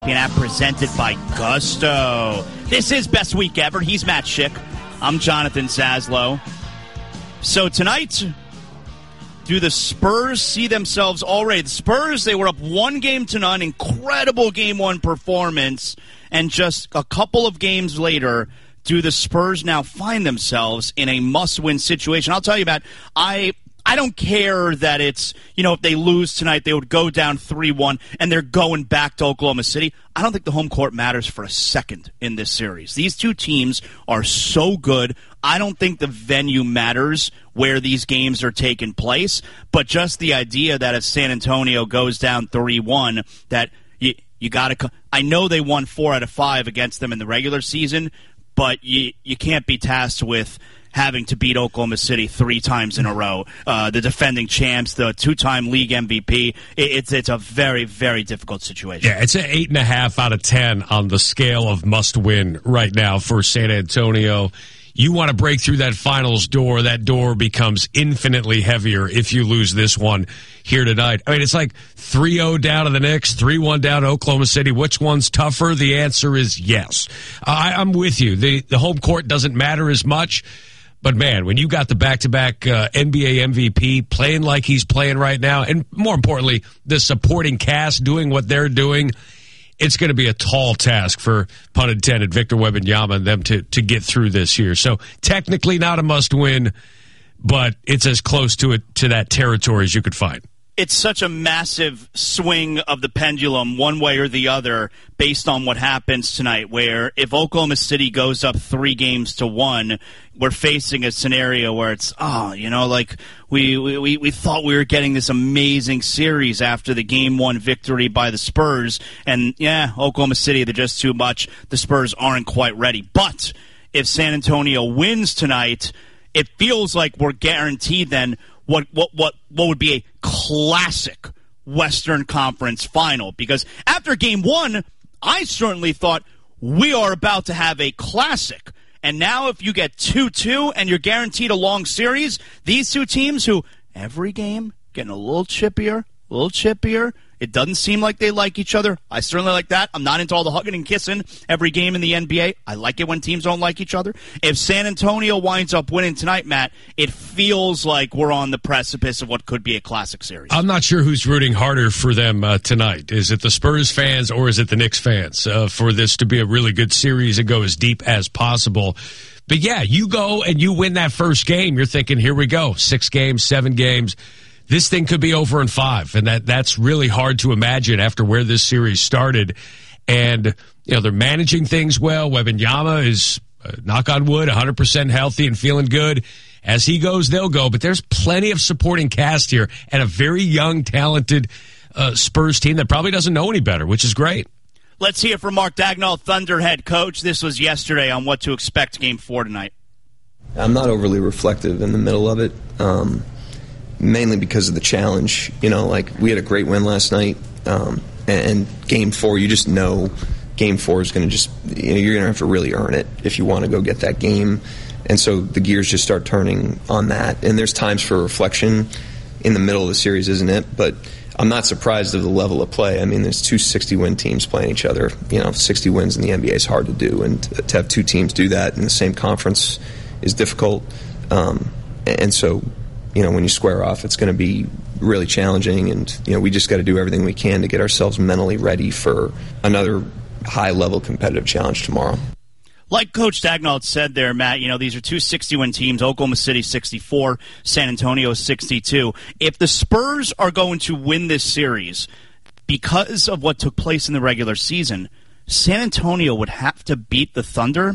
Being app presented by Gusto. This is Best Week Ever. He's Matt Schick. I'm Jonathan Zaslow. So tonight, do the Spurs see themselves already? The Spurs, they were up 1-0. Incredible Game 1 performance. And just a couple of games later, do the Spurs now find themselves in a must-win situation? I'll tell you, Matt, I don't care that it's, if they lose tonight, they would go down 3-1 and they're going back to Oklahoma City. I don't think the home court matters for a second in this series. These two teams are so good. I don't think the venue matters where these games are taking place, but just the idea that if San Antonio goes down 3-1, that you got to. I know they won 4 out of 5 against them in the regular season, but you can't be tasked with having to beat Oklahoma City 3 times in a row. The defending champs, the 2-time league MVP. It's a very, very difficult situation. Yeah, it's an 8.5 out of 10 on the scale of must win right now for San Antonio. You want to break through that finals door. That door becomes infinitely heavier if you lose this one here tonight. I mean, it's like 3-0 down to the Knicks, 3-1 down to Oklahoma City. Which one's tougher? The answer is yes. I'm with you. The home court doesn't matter as much. But, man, when you got the back-to-back NBA MVP playing like he's playing right now, and more importantly, the supporting cast doing what they're doing, it's going to be a tall task for, pun intended, Victor Wembanyama and them to get through this year. So, technically not a must-win, but it's as close to that territory as you could find. It's such a massive swing of the pendulum one way or the other based on what happens tonight, where if Oklahoma City goes up 3-1, we're facing a scenario where it's, we thought we were getting this amazing series after the Game 1 victory by the Spurs, and Oklahoma City, they're just too much. The Spurs aren't quite ready. But if San Antonio wins tonight, it feels like we're guaranteed then what would be a classic Western Conference final. Because after Game 1, I certainly thought we are about to have a classic. And now if you get 2-2 and you're guaranteed a long series, these two teams who every game getting a little chippier. It doesn't seem like they like each other. I certainly like that. I'm not into all the hugging and kissing every game in the NBA. I like it when teams don't like each other. If San Antonio winds up winning tonight, Matt, it feels like we're on the precipice of what could be a classic series. I'm not sure who's rooting harder for them tonight. Is it the Spurs fans or is it the Knicks fans for this to be a really good series and go as deep as possible? But, yeah, you go and you win that first game. You're thinking, here we go, 6 games, 7 games. This thing could be over in 5, and that's really hard to imagine after where this series started. And, they're managing things well. Wembanyama is, knock on wood, 100% healthy and feeling good. As he goes, they'll go. But there's plenty of supporting cast here and a very young, talented Spurs team that probably doesn't know any better, which is great. Let's hear from Mark Daigneault, Thunder head coach. This was yesterday on what to expect Game 4 tonight. I'm not overly reflective in the middle of it. Mainly because of the challenge. We had a great win last night, and Game 4, you just know Game 4 is going to just, you're going to have to really earn it if you want to go get that game. And so the gears just start turning on that. And there's times for reflection in the middle of the series, isn't it? But I'm not surprised of the level of play. I mean, there's 2 60-win teams playing each other. 60 wins in the NBA is hard to do, and to have 2 teams do that in the same conference is difficult. And so, when you square off, it's going to be really challenging, and we just got to do everything we can to get ourselves mentally ready for another high-level competitive challenge tomorrow. Like Coach Daigneault said there, Matt, these are 2 60-win teams, Oklahoma City 64, San Antonio 62. If the Spurs are going to win this series because of what took place in the regular season, San Antonio would have to beat the Thunder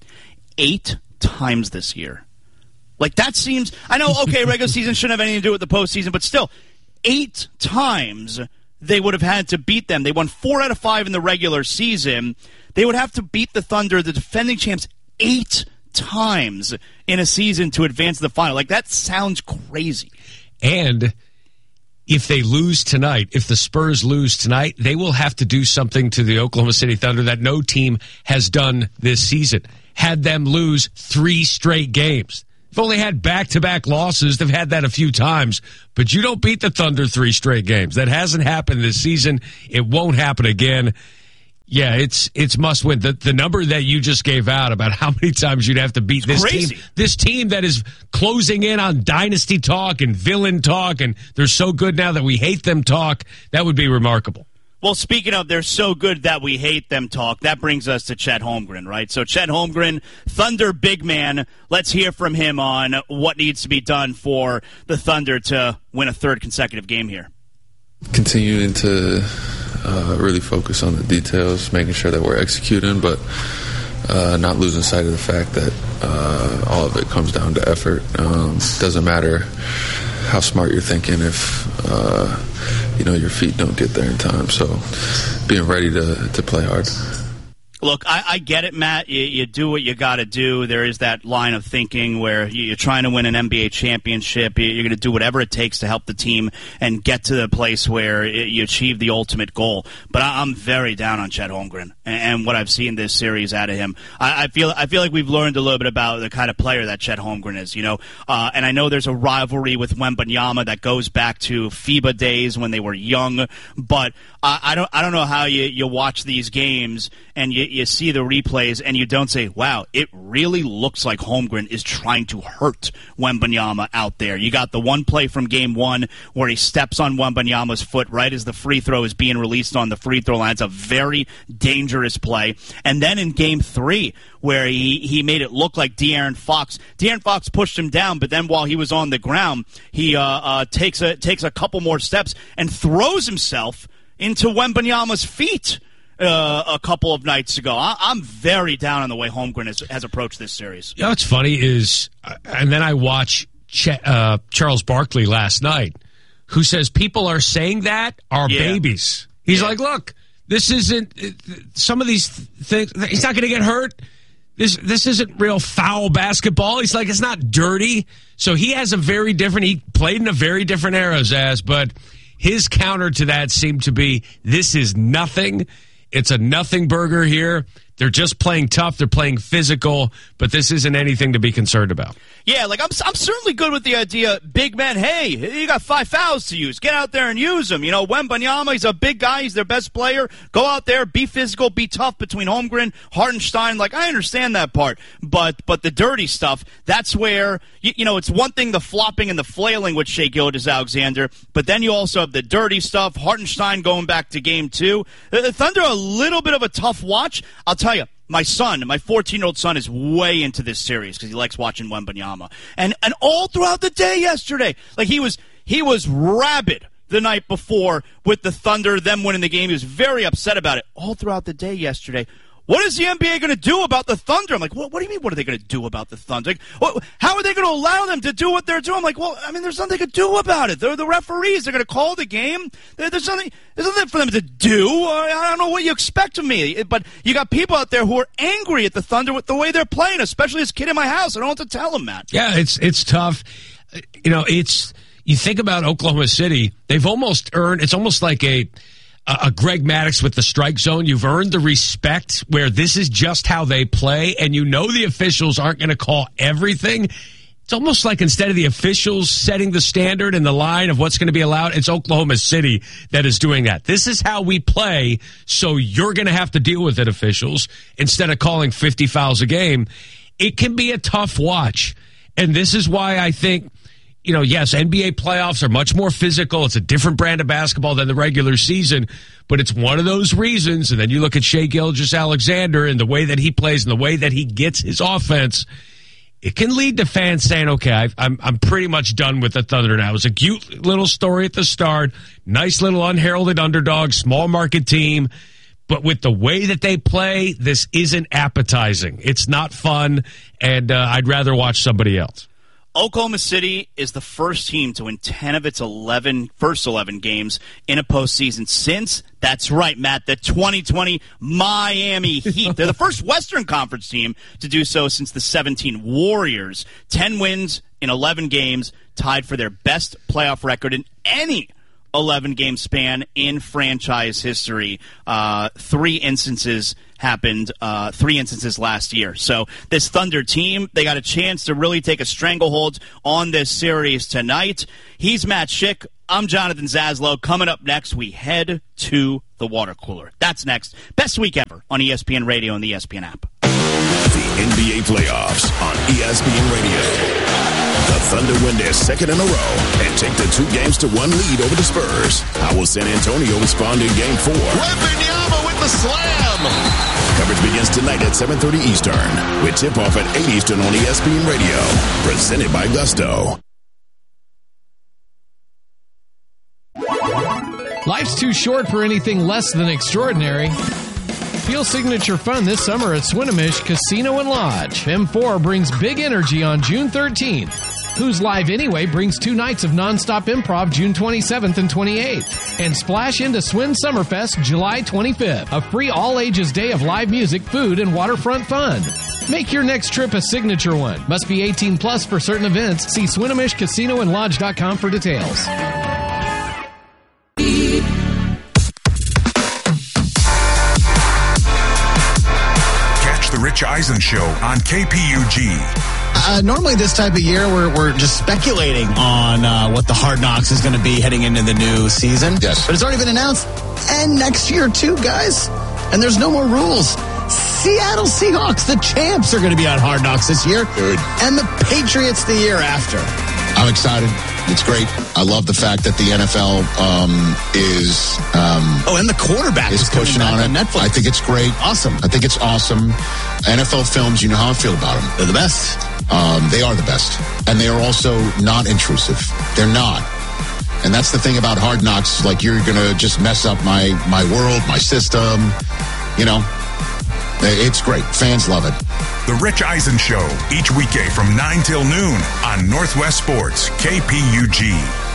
8 times this year. Like, that seems, I know, okay, regular season shouldn't have anything to do with the postseason, but still, 8 times they would have had to beat them. They won 4 out of 5 in the regular season. They would have to beat the Thunder, the defending champs, 8 times in a season to advance to the final. Like, that sounds crazy. And if they lose tonight, if the Spurs lose tonight, they will have to do something to the Oklahoma City Thunder that no team has done this season. Had them lose 3 straight games. They've only had back-to-back losses. They've had that a few times. But you don't beat the Thunder 3 straight games. That hasn't happened this season. It won't happen again. Yeah, it's must win. The number that you just gave out about how many times you'd have to beat this team that is closing in on dynasty talk and villain talk, and they're so good now that we hate them talk, that would be remarkable. Well, speaking of they're so good that we hate them talk, that brings us to Chet Holmgren, right? So Chet Holmgren, Thunder big man. Let's hear from him on what needs to be done for the Thunder to win a third consecutive game here. Continuing to really focus on the details, making sure that we're executing, but not losing sight of the fact that all of it comes down to effort. Doesn't matter how smart you're thinking if your feet don't get there in time. So being ready to play hard. Look, I get it, Matt. You do what you got to do. There is that line of thinking where you're trying to win an NBA championship. You're going to do whatever it takes to help the team and get to the place where you achieve the ultimate goal. But I'm very down on Chet Holmgren and what I've seen this series out of him. I feel like we've learned a little bit about the kind of player that Chet Holmgren is. And I know there's a rivalry with Wembanyama that goes back to FIBA days when they were young. But I don't know how you watch these games and you see the replays and you don't say, wow, it really looks like Holmgren is trying to hurt Wembanyama out there. You got the one play from game one where he steps on Wembanyama's foot right as the free throw is being released on the free throw line. It's a very dangerous play. And then in game three where he made it look like De'Aaron Fox pushed him down, but then while he was on the ground, he takes a couple more steps and throws himself into Wembanyama's feet a couple of nights ago. I'm very down on the way Holmgren has approached this series. What's funny is, and then I watch Charles Barkley last night, who says people are saying that are babies. He's like, look, this isn't some of these things. He's not going to get hurt. This isn't real foul basketball. He's like, it's not dirty. So he has he played in a very different era, Zaz, but his counter to that seemed to be, this is nothing. It's a nothing burger here. They're just playing tough. They're playing physical, but this isn't anything to be concerned about. Yeah, like I'm certainly good with the idea, big man, hey, you got 5 fouls to use. Get out there and use them. Wembanyama, he's a big guy. He's their best player. Go out there, be physical, be tough between Holmgren, Hartenstein. Like, I understand that part. But the dirty stuff, that's where, it's one thing, the flopping and the flailing with Shai Gilgeous-Alexander, but then you also have the dirty stuff, Hartenstein going back to game 2. The Thunder are a little bit of a tough watch. I'll tell you, my 14-year-old son, is way into this series because he likes watching Wembanyama. And all throughout the day yesterday, like he was rabid the night before with the Thunder, them winning the game. He was very upset about it all throughout the day yesterday. What is the NBA going to do about the Thunder? I'm like, what do you mean, what are they going to do about the Thunder? Like, how are they going to allow them to do what they're doing? I'm like, there's nothing to do about it. They're the referees. They're going to call the game. There's nothing for them to do. I don't know what you expect of me. But you got people out there who are angry at the Thunder with the way they're playing, especially this kid in my house. I don't know what to tell him, Matt. Yeah, it's tough. You think about Oklahoma City, they've almost earned, it's almost like a Greg Maddux with the strike zone. You've earned the respect where this is just how they play, and the officials aren't going to call everything. It's almost like instead of the officials setting the standard and the line of what's going to be allowed, it's Oklahoma City that is doing that. This is how we play, so you're going to have to deal with it, officials, instead of calling 50 fouls a game. It can be a tough watch, and this is why I think, yes, NBA playoffs are much more physical. It's a different brand of basketball than the regular season, but it's one of those reasons. And then you look at Shai Gilgeous-Alexander and the way that he plays and the way that he gets his offense. It can lead to fans saying, okay, I'm pretty much done with the Thunder now. It was a cute little story at the start. Nice little unheralded underdog, small market team. But with the way that they play, this isn't appetizing. It's not fun, and I'd rather watch somebody else. Oklahoma City is the first team to win 10 of its first 11 games in a postseason since, that's right, Matt, the 2020 Miami Heat. They're the first Western Conference team to do so since the 17 Warriors. 10 wins in 11 games, tied for their best playoff record in any 11-game span in franchise history. 3 instances happened, 3 instances last year. So this Thunder team, they got a chance to really take a stranglehold on this series tonight. He's Matt Schick. I'm Jonathan Zaslow. Coming up next, we head to the the water cooler. That's next. Best week ever on ESPN Radio and the ESPN app. The NBA playoffs on ESPN Radio. The Thunder win their second in a row and take the 2-1 lead over the Spurs. How will San Antonio respond in Game 4? Wembanyama with the slam. Coverage begins tonight at 7:30 Eastern with tip-off at 8 Eastern on ESPN Radio. Presented by Gusto. Life's too short for anything less than extraordinary. Feel signature fun this summer at Swinomish Casino and Lodge. M4 brings big energy on June 13th. Who's Live Anyway brings 2 nights of nonstop improv June 27th and 28th. And splash into Swin Summerfest July 25th. A free all-ages day of live music, food, and waterfront fun. Make your next trip a signature one. Must be 18 plus for certain events. See SwinomishCasinoandLodge.com for details. The Rich Eisen Show on KPUG. Normally this time of year, we're just speculating on what the Hard Knocks is going to be heading into the new season. Yes. But it's already been announced. And next year, too, guys. And there's no more rules. Seattle Seahawks, the champs, are going to be on Hard Knocks this year. Good. And the Patriots the year after. I'm excited. It's great. I love the fact that the NFL is... and the quarterback is pushing on it. Netflix. I think it's great. Awesome. I think it's awesome. NFL films, you know how I feel about them. They're the best. They are the best. And they are also not intrusive. They're not. And that's the thing about Hard Knocks. Like, you're going to just mess up my world, my system. You know, it's great. Fans love it. The Rich Eisen Show, each weekday from 9 till noon on Northwest Sports, KPUG.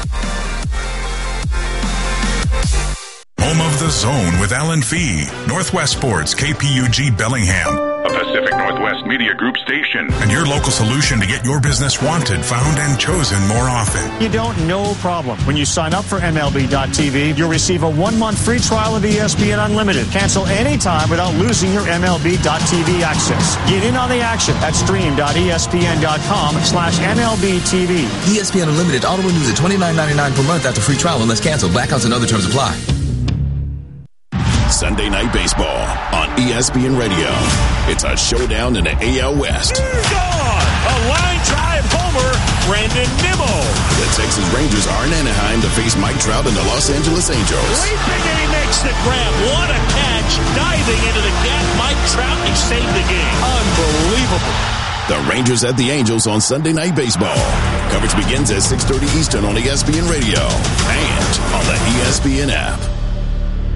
Home of the Zone with Alan Fee. Northwest Sports, KPUG Bellingham. A Pacific Northwest Media Group station. And your local solution to get your business wanted, found, and chosen more often. You don't, no problem. When you sign up for MLB.tv, you'll receive a 1-month free trial of ESPN Unlimited. Cancel anytime without losing your MLB.tv access. Get in on the action at stream.espn.com/MLBTV. ESPN Unlimited auto renews at $29.99 per month after free trial unless canceled. Blackouts and other terms apply. Sunday Night Baseball on ESPN Radio. It's a showdown in the AL West. Gone! A line drive homer, Brandon Nimmo. The Texas Rangers are in Anaheim to face Mike Trout and the Los Angeles Angels. Leaping and he makes the grab. What a catch. Diving into the gap. Mike Trout, he saved the game. Unbelievable. The Rangers at the Angels on Sunday Night Baseball. Coverage begins at 6:30 Eastern on ESPN Radio and on the ESPN app.